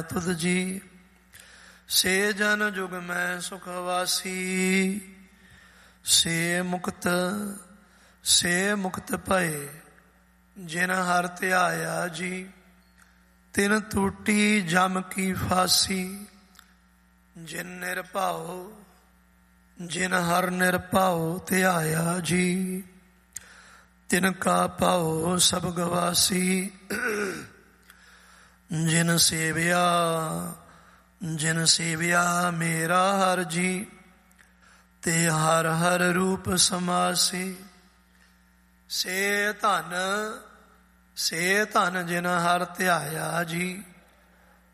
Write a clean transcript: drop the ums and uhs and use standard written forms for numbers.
ਤੁਧ ਜੀ। ਸੇ ਜਨ ਜੁਗ ਮੈਂ ਸੁਖ ਵਾਸੀ, ਸੇ ਮੁਕਤ ਭਏ ਜਿਨ ਹਰਿ ਧਿਆਇਆ ਜੀ। ਤਿਨ ਟੂਟੀ ਜਮ ਕੀ ਫਾਸੀ, ਜਿਨ ਹਰਿ ਨਿਰਭਉ ਧਿਆਇਆ ਜੀ। ਤਿਨ ਕਾ ਭਾਉ ਸਭ ਗਵਾਸੀ, ਜਿਨ ਸੇਵਿਆ ਮੇਰਾ ਹਰਿ ਜੀ। ਤੇ ਹਰਿ ਹਰਿ ਰੂਪ ਸਮਾਸੀ। ਸੇ ਧਨ ਜਿਨ ਹਰਿ ਧਿਆਇਆ ਜੀ।